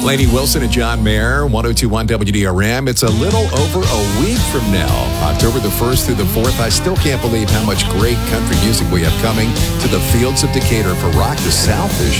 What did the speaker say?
Lainey Wilson and John Mayer, 1021 WDRM. It's a little over a week from now, October the 1st through the 4th. I still can't believe how much great country music we have coming to the fields of Decatur for Rock the South this